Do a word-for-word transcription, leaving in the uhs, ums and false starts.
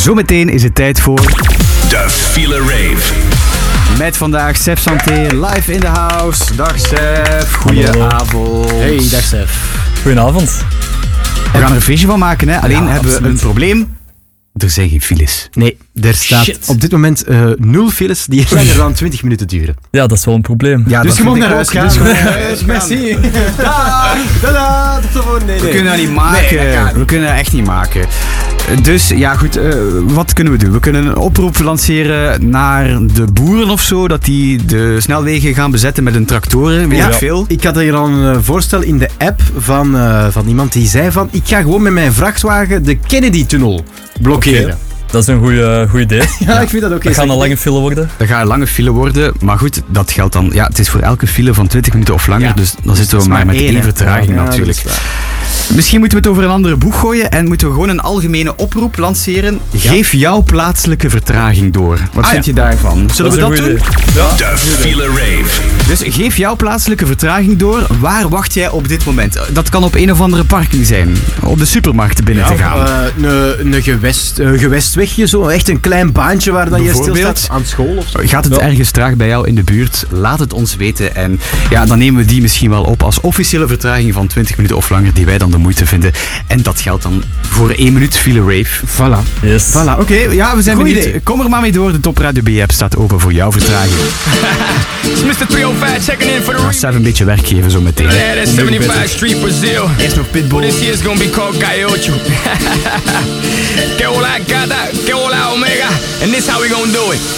Zometeen is het tijd voor... De File Rave. Met vandaag Sef Santé live in the house. Dag Sef, goedenavond. Hey, dag Sef. Goedenavond. We gaan er een feestje van maken, hè? Alleen Ja, hebben we absoluut. een probleem. Er zijn geen files. Nee, er staat Shit. op dit moment uh, nul files die langer dan twintig minuten duren. Ja, dat is wel een probleem. Ja, Dus dat je mag vind naar ik huis ook. gaan. Dus je mag Dus naar huis gaan. merci. Tada, tada, tot de volgende. Nee, We nee. kunnen dat niet maken. Nee, dat kan niet. We kunnen dat echt niet maken. Dus ja, goed. Uh, wat kunnen we doen? We kunnen een oproep lanceren naar de boeren of zo. Dat die de snelwegen gaan bezetten met hun tractoren. Weet Ja, ik veel. Ik had hier al een uh, voorstel in de app van, uh, van iemand die zei van ik ga gewoon met mijn vrachtwagen de Kennedy-tunnel blokkeren. Oké. Dat is een goed idee. Ja, ik vind dat ook Dat gaat een lange file worden. Dat gaat een lange file worden. Maar goed, dat geldt dan... Ja, het is voor elke file van twintig minuten of langer. Ja. Dus dan zitten we Dat is maar met één, één hè. vertraging Ja, natuurlijk. dat is waar. Misschien moeten we het over een andere boeg gooien en moeten we gewoon een algemene oproep lanceren. Geef jouw plaatselijke vertraging door. Wat Ah, vind ja. je daarvan? Zullen we is dat een doen? goed idee. Ja. De File Rave. Dus geef jouw plaatselijke vertraging door. Waar wacht jij op dit moment? Dat kan op een of andere parking zijn. Op de supermarkt binnen te gaan. Ja, uh, een, een gewest, uh, gewestwegje, zo. Echt een klein baantje waar dat je Bijvoorbeeld? stilstaat. Aan school of zo. Gaat het Ja. ergens traag bij jou in de buurt? Laat het ons weten. En ja, dan nemen we die misschien wel op als officiële vertraging van twintig minuten of langer die wij dan de moeite vinden. En dat geldt dan voor één minuut file rave. Voilà. Yes. Voilà, oké. Ja, we zijn Goed benieuwd. idee. Kom er maar mee door. De Top Radio B-app staat open voor jouw vertraging. It's mister driehonderdvijf checking in for the Ga remix. Sef een beetje werk geven zo meteen. Yeah, that's seventy-five Street Brazil. Eerst nog Pitbull. This year's gonna be called Gaiocho. Que hola gata, que hola omega. And this how we gonna do it.